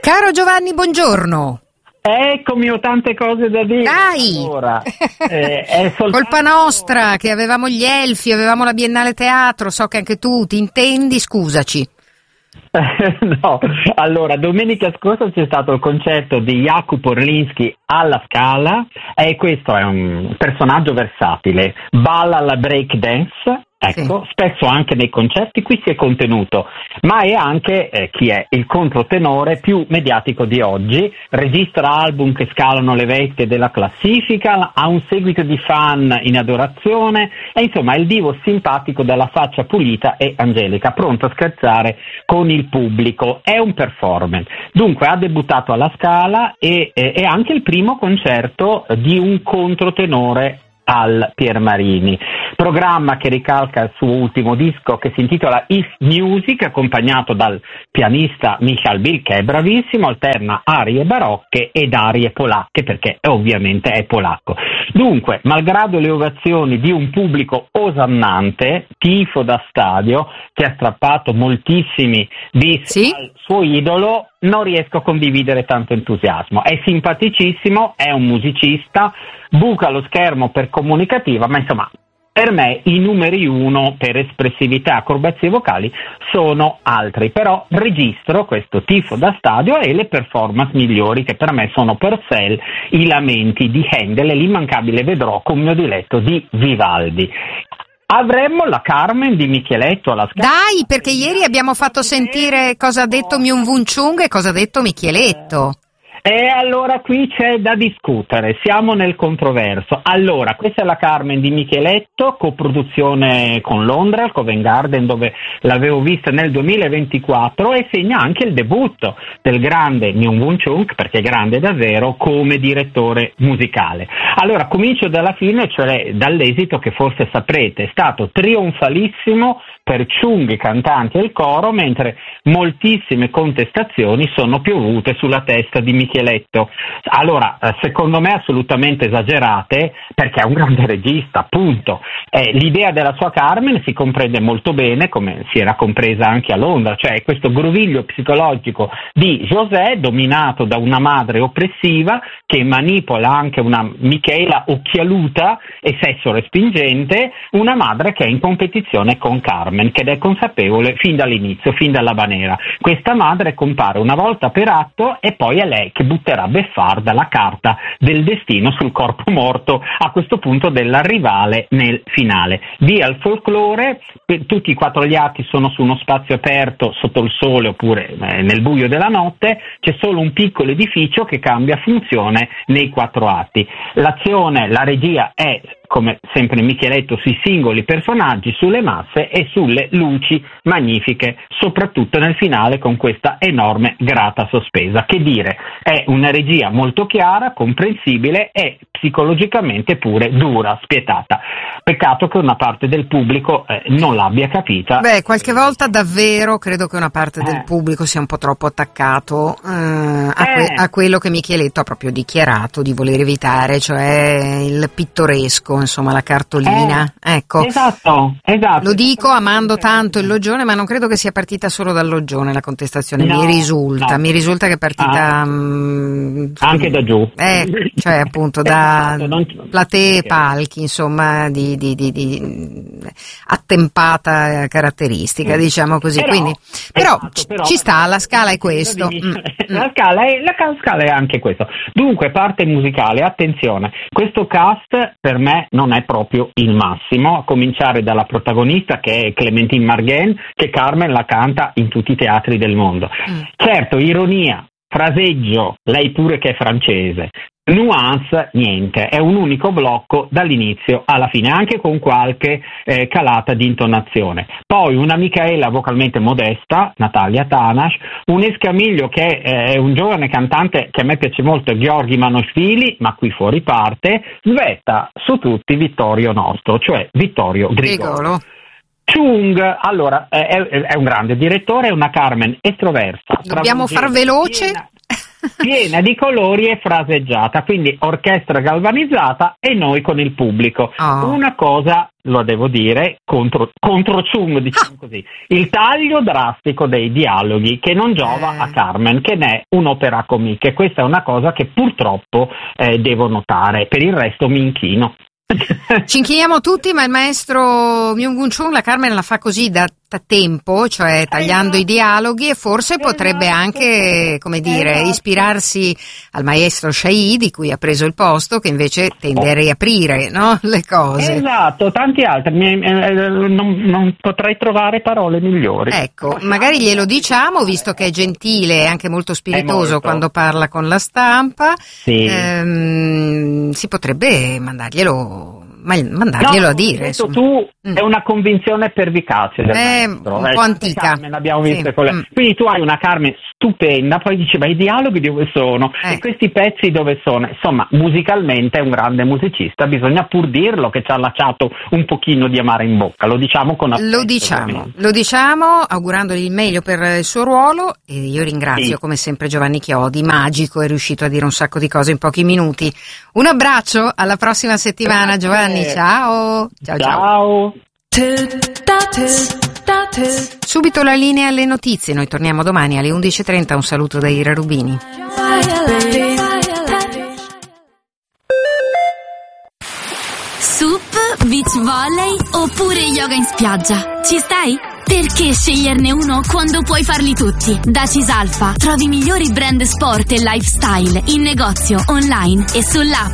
Caro Giovanni, buongiorno. Eccomi, ho tante cose da dire. Dai! Allora, è soltanto... Colpa nostra che avevamo gli Elfi, avevamo la Biennale Teatro, so che anche tu ti intendi, scusaci. No, allora, domenica scorsa c'è stato il concerto di Jakub Orlinski alla Scala e questo è un personaggio versatile, balla la break dance. Ecco, sì. Spesso anche nei concerti qui si è contenuto, ma è anche chi è il controtenore più mediatico di oggi, registra album che scalano le vette della classifica, ha un seguito di fan in adorazione e insomma è il divo simpatico dalla faccia pulita e angelica, pronto a scherzare con il pubblico, è un performer. Dunque ha debuttato alla Scala e è anche il primo concerto di un controtenore al Piermarini, programma che ricalca il suo ultimo disco che si intitola If Music, accompagnato dal pianista Michal Bil, che è bravissimo, alterna arie barocche ed arie polacche, perché ovviamente è polacco. Dunque, malgrado le ovazioni di un pubblico osannante, tifo da stadio, che ha strappato moltissimi bis al suo idolo, non riesco a condividere tanto entusiasmo. È simpaticissimo, è un musicista, buca lo schermo per comunicativa, ma insomma per me i numeri uno per espressività e acrobazie vocali sono altri, però registro questo tifo da stadio e le performance migliori che per me sono Purcell, i lamenti di Handel e l'immancabile Vedrò con mio diletto di Vivaldi. Avremmo la Carmen di Micheletto alla Scala. Dai, perché ieri abbiamo fatto sentire cosa ha detto Myung Whun Chung e cosa ha detto Micheletto. E allora qui c'è da discutere, siamo nel controverso. Allora, questa è la Carmen di Micheletto, coproduzione con Londra, al Covent Garden, dove l'avevo vista nel 2024 e segna anche il debutto del grande Myung Whun Chung, perché è grande davvero, come direttore musicale. Allora, comincio dalla fine, cioè dall'esito che forse saprete. È stato trionfalissimo per Chung, i cantanti e il coro, mentre moltissime contestazioni sono piovute sulla testa di Micheletto. Allora, secondo me assolutamente esagerate, perché è un grande regista, appunto. L'idea della sua Carmen si comprende molto bene, come si era compresa anche a Londra, cioè questo groviglio psicologico di José, dominato da una madre oppressiva, che manipola anche una Michela occhialuta e sesso respingente, una madre che è in competizione con Carmen, che è consapevole fin dall'inizio, fin dall'Habanera. Questa madre compare una volta per atto e poi è lei che butterà beffarda la carta del destino sul corpo morto, a questo punto della rivale nel finale. Via il folklore, tutti i quattro gli atti sono su uno spazio aperto sotto il sole oppure nel buio della notte, c'è solo un piccolo edificio che cambia funzione nei quattro atti. L'azione, la regia è come sempre Micheletto sui singoli personaggi, sulle masse e sulle luci magnifiche, soprattutto nel finale con questa enorme grata sospesa. Che dire, è una regia molto chiara, comprensibile e psicologicamente pure dura, spietata. Peccato che una parte del pubblico non l'abbia capita. Beh, qualche volta davvero credo che una parte del pubblico sia un po' troppo attaccato a quello che Micheletto ha proprio dichiarato di voler evitare, cioè il pittoresco, insomma la cartolina. Ecco. Esatto. Lo dico amando tanto il Loggione, ma non credo che sia partita solo dal Loggione la contestazione, mi risulta che è partita anche da giù. Cioè appunto da platee, palchi, insomma di attempata caratteristica, diciamo così. Però ci sta, la Scala è questo. La Scala è anche questo. Dunque, parte musicale, attenzione, questo cast per me non è proprio il massimo, a cominciare dalla protagonista che è Clémentine Marguin, che Carmen la canta in tutti i teatri del mondo. Certo, ironia, fraseggio, lei pure che è francese. Nuance, niente, è un unico blocco dall'inizio alla fine, anche con qualche calata di intonazione. Poi una Micaela vocalmente modesta, Natalia Tanash, un Escamiglio che è un giovane cantante che a me piace molto, Gheorghi Manoshvili, ma qui fuori parte, svetta su tutti Vittorio nostro, cioè Vittorio Grigolo. Chung, allora, è un grande direttore, è una Carmen estroversa. Dobbiamo far veloce? piena di colori e fraseggiata, quindi orchestra galvanizzata e noi con il pubblico. Una cosa, lo devo dire, contro Cium, diciamo così, il taglio drastico dei dialoghi che non giova a Carmen, che ne è un'opera comica, e questa è una cosa che purtroppo devo notare, per il resto mi inchino. Ci inchiniamo tutti, ma il maestro Myung-Whun Chung la Carmen la fa così da tempo, cioè tagliando i dialoghi, e forse potrebbe anche, come dire, ispirarsi al maestro Shahid, di cui ha preso il posto, che invece tende a riaprire, no, le cose. Esatto, tanti altri, non potrei trovare parole migliori. Ecco, magari glielo diciamo, visto che è gentile e anche molto spiritoso quando parla con la stampa. Sì. Si potrebbe mandarglielo a dire. Tu è una convinzione pervicace del maestro, un po' antica. Carmen, abbiamo visto quindi tu hai una Carmen stupenda, poi dici ma i dialoghi dove sono e questi pezzi dove sono? Insomma, musicalmente è un grande musicista, bisogna pur dirlo che ci ha lasciato un pochino di amare in bocca, lo diciamo con affetto. Lo diciamo augurandogli il meglio per il suo ruolo, e io ringrazio come sempre Giovanni Chiodi, magico, è riuscito a dire un sacco di cose in pochi minuti. Un abbraccio, alla prossima settimana. Grazie. Giovanni, ciao. Ciao. Subito la linea alle notizie, noi torniamo domani alle 11:30, un saluto da Ira Rubini. Sup, beach volley oppure yoga in spiaggia? Ci stai? Perché sceglierne uno quando puoi farli tutti? Da Cisalfa trovi i migliori brand sport e lifestyle in negozio, online e sull'app.